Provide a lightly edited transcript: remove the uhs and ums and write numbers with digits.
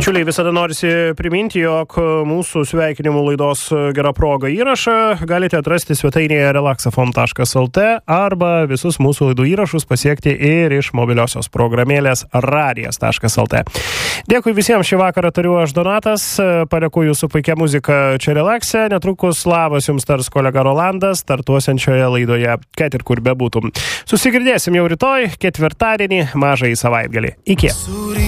Bičiuliai, visada norisi priminti, jog mūsų sveikinimų laidos Gera proga įrašą galite atrasti svetainėje relaxafon.lt arba visus mūsų laidų įrašus pasiekti ir iš mobiliosios programėlės radijas.lt. Dėkui visiems, šį vakarą tariu aš Donatas, padėkuoju jūsų puikia muzika čia Relaxe, netrukus labas jums tars kolega Rolandas, startuosiančioje laidoje, kad ir kur bebūtum. Susigirdėsim jau rytoj, ketvirtadienį, mažąjį savaitgalį. Iki.